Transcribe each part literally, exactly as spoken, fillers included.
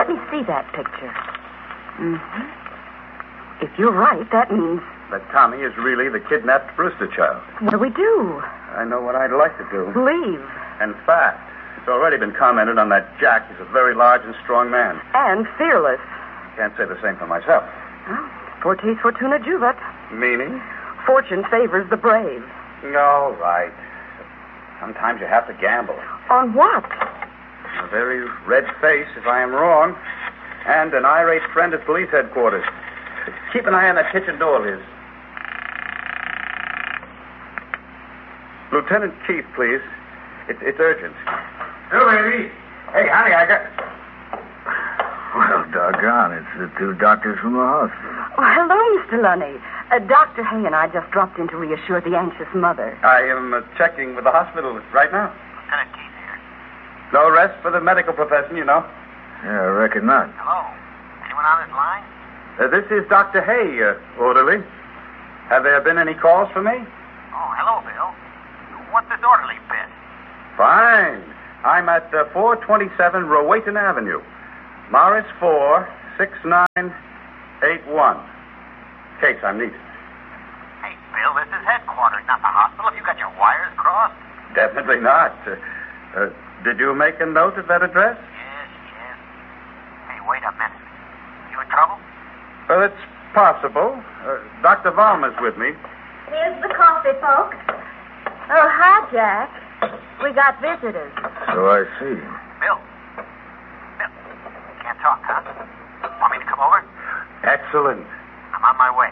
Let me see that picture. Mm-hmm. If you're right, that means... That Tommy is really the kidnapped Brewster child. What do we do? I know what I'd like to do. Leave. In fact, it's already been commented on that Jack is a very large and strong man. And fearless. Can't say the same for myself. Well, fortis fortuna juvat. Meaning? Fortune favors the brave. All right. Sometimes you have to gamble. On what? A very red face if I am wrong. And an irate friend at police headquarters. Keep an eye on that kitchen door, Liz. Lieutenant Keith, please. It's, it's urgent. Oh, baby. Hey, honey, I got... Well, doggone, it's the two doctors from the hospital. Oh, hello, Mister Lunny. Uh, Doctor Hay and I just dropped in to reassure the anxious mother. I am uh, checking with the hospital right now. Lieutenant Keith here. No rest for the medical profession, you know. Yeah, I reckon not. Hello? Anyone on this line? Uh, this is Doctor Hay, uh, orderly. Have there been any calls for me? Oh, hello, Bill. What's this orderly bit? Fine. I'm at uh, four twenty-seven Rowayton Avenue. Morris four six nine eight one. Case I'm needed. Hey, Bill, this is headquarters, not the hospital. Have you got your wires crossed? Definitely not. Uh, uh, did you make a note of that address? Yes, yes. Hey, wait a minute. You in trouble? Well, it's possible. Uh, Doctor Vollmer's with me. Here's the coffee, folks. Oh, hi, Jack. We got visitors. So I see. Bill. Bill. Can't talk, huh? Want me to come over? Excellent. I'm on my way.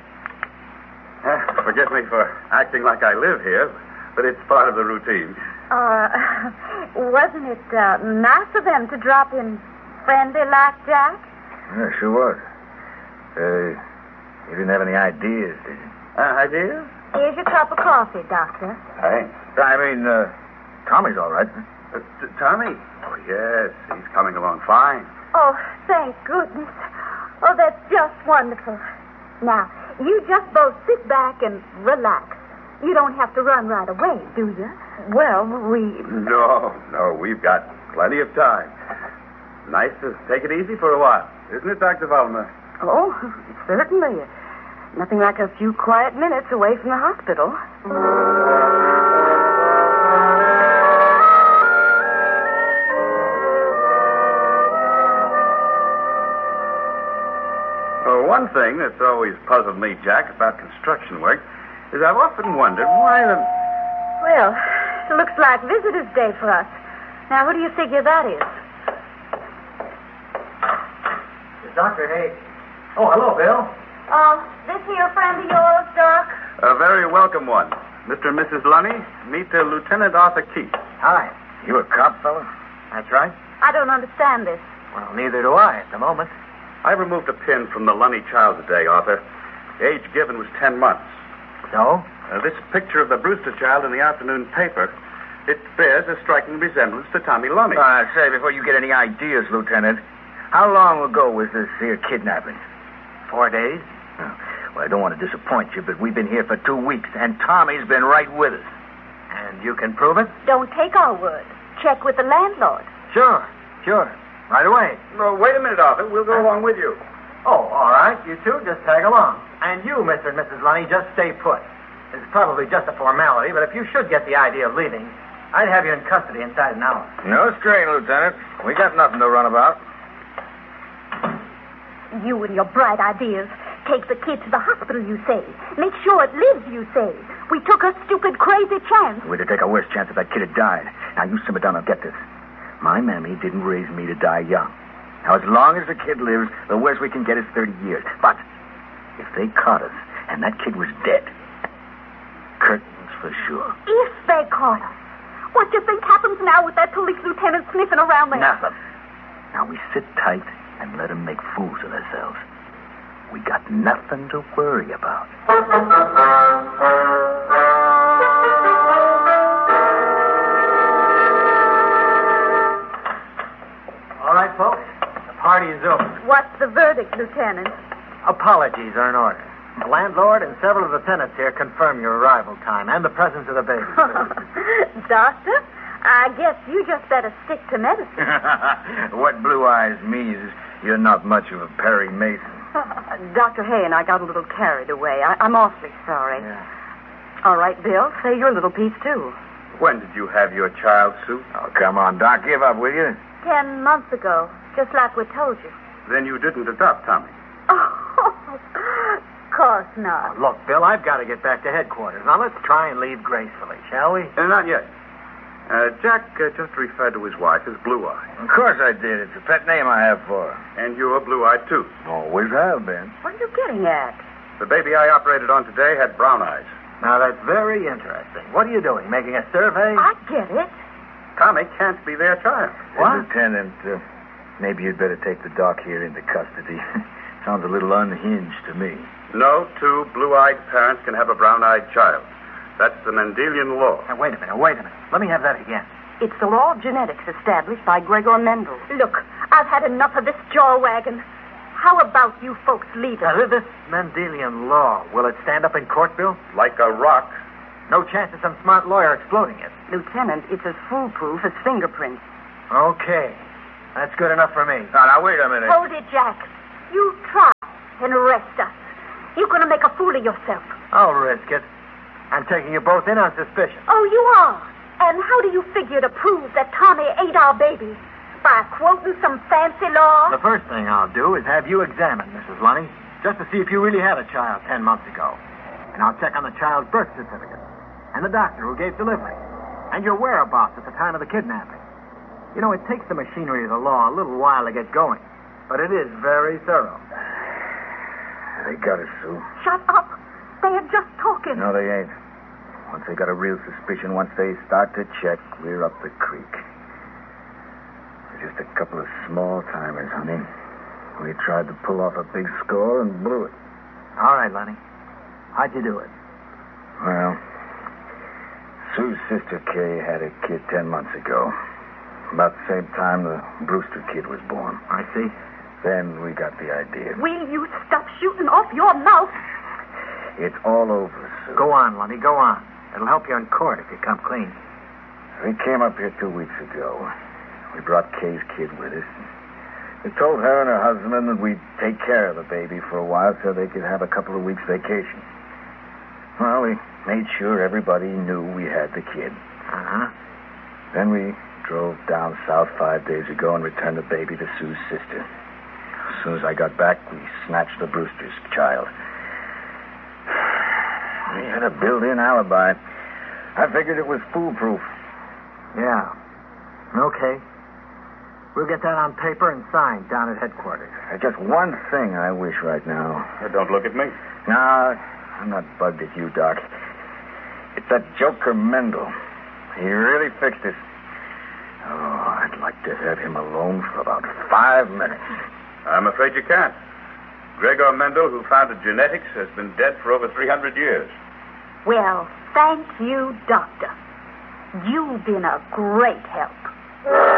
Uh, forgive me for acting like I live here, but it's part of the routine. Uh, wasn't it uh, nice of them to drop in friendly like Jack? Yeah, sure was. Uh, you didn't have any ideas, did you? Uh, ideas? Here's your cup of coffee, Doctor. Thanks. I mean, uh, Tommy's all right. Uh, t- Tommy? Oh, yes. He's coming along fine. Oh, thank goodness. Oh, that's just wonderful. Now, you just both sit back and relax. You don't have to run right away, do you? Well, we... No, no, we've got plenty of time. Nice to take it easy for a while, isn't it, Doctor Vollmer? Oh, certainly. Nothing like a few quiet minutes away from the hospital. Well, one thing that's always puzzled me, Jack, about construction work is I've often wondered why the... Well, it looks like Visitor's Day for us. Now, who do you figure that is? It's Doctor Hay. Oh, hello, Bill. Oh, this here friend of yours, Doc? A very welcome one. Mister and Missus Lunny, meet uh, Lieutenant Arthur Keith. Hi. You a cop, fella? That's right. I don't understand this. Well, neither do I at the moment. I removed a pin from the Lunny child today, Arthur. The age given was ten months. So? Uh, this picture of the Brewster child in the afternoon paper, it bears a striking resemblance to Tommy Lunny. Uh, say, before you get any ideas, Lieutenant, how long ago was this here kidnapping? Four days. Oh, well, I don't want to disappoint you, but we've been here for two weeks, and Tommy's been right with us. And you can prove it? Don't take our word. Check with the landlord. Sure, sure. Right away. Well, wait a minute, Arthur. We'll go along with you. Oh, all right. You two just tag along. And you, Mister and Missus Lunny, just stay put. It's probably just a formality, but if you should get the idea of leaving, I'd have you in custody inside an hour. No strain, Lieutenant. We got nothing to run about. You and your bright ideas. Take the kid to the hospital, you say. Make sure it lives, you say. We took a stupid, crazy chance. We'd have taken our worst chance if that kid had died. Now, you simmer down and get this. My mammy didn't raise me to die young. Now, as long as the kid lives, the worst we can get is thirty years. But if they caught us and that kid was dead, curtains for sure. If they caught us. What do you think happens now with that police lieutenant sniffing around there? Nothing. Now, we sit tight and let them make fools of themselves. We got nothing to worry about. All right, folks. The party is over. What's the verdict, Lieutenant? Apologies are in order. The landlord and several of the tenants here confirm your arrival time and the presence of the baby. Doctor, I guess you just better stick to medicine. What Blue Eyes means is You're not much of a Perry Mason. Doctor Hay and I got a little carried away. I- I'm awfully sorry. Yeah. All right, Bill, say your little piece, too. When did you have your child, Sue? Oh, come on, Doc. Give up, will you? Ten months ago, just like we told you. Then you didn't adopt Tommy. Oh, of course not. Look, Bill, I've got to get back to headquarters. Now, let's try and leave gracefully, shall we? Uh, not yet. Uh, Jack uh, just referred to his wife as Blue Eye. Of course I did. It's a pet name I have for her. And you're blue-eyed, too. Always have been. What are you getting at? The baby I operated on today had brown eyes. Now, that's very interesting. What are you doing, making a survey? I get it. Tommy can't be their child. What? Lieutenant, uh, maybe you'd better take the doc here into custody. Sounds a little unhinged to me. No two blue-eyed parents can have a brown-eyed child. That's the Mendelian law. Now, wait a minute, wait a minute. Let me have that again. It's the law of genetics established by Gregor Mendel. Look, I've had enough of this jaw wagon. How about you folks leave it? Now, this Mendelian law, will it stand up in court, Bill? Like a rock. No chance of some smart lawyer exploding it. Lieutenant, it's as foolproof as fingerprints. Okay. That's good enough for me. Now, now, wait a minute. Hold it, Jack. You try and arrest us. You're going to make a fool of yourself. I'll risk it. I'm taking you both in on suspicion. Oh, you are? And how do you figure to prove that Tommy ate our baby? By quoting some fancy law? The first thing I'll do is have you examined, Missus Lunny, just to see if you really had a child ten months ago. And I'll check on the child's birth certificate, and the doctor who gave delivery, and your whereabouts at the time of the kidnapping. You know, it takes the machinery of the law a little while to get going, but it is very thorough. They got us, Sue. Shut up. They are just talking. No, they ain't. Once they got a real suspicion, once they start to check, we're up the creek. We're just a couple of small timers, honey. We tried to pull off a big score and blew it. All right, Lenny. How'd you do it? Well, Sue's sister Kay had a kid ten months ago. About the same time the Brewster kid was born. I see. Then we got the idea. Will you stop shooting off your mouth? It's all over, Sue. Go on, Lenny, go on. It'll help you in court if you come clean. We came up here two weeks ago. We brought Kay's kid with us. We told her and her husband that we'd take care of the baby for a while so they could have a couple of weeks vacation. Well, we made sure everybody knew we had the kid. Uh-huh. Then we drove down south five days ago and returned the baby to Sue's sister. As soon as I got back, we snatched the Brewster's child. We had a built-in alibi. I figured it was foolproof. Yeah. Okay. We'll get that on paper and signed down at headquarters. There's just one thing I wish right now. Uh, Don't look at me. No, I'm not bugged at you, Doc. It's that joker Mendel. He really fixed us. Oh, I'd like to have him alone for about five minutes. I'm afraid you can't. Gregor Mendel, who founded genetics, has been dead for over three hundred years. Well, thank you, Doctor. You've been a great help.